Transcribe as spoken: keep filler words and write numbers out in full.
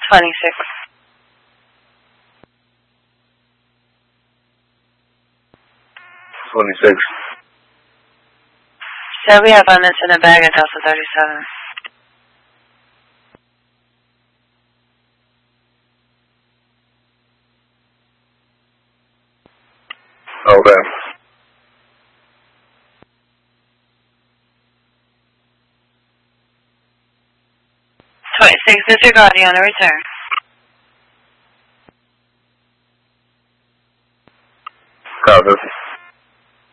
twenty-six. twenty-six. So we have lemons in a bag at Delta thirty-seven. Okay. twenty-six, disregard, you on a return.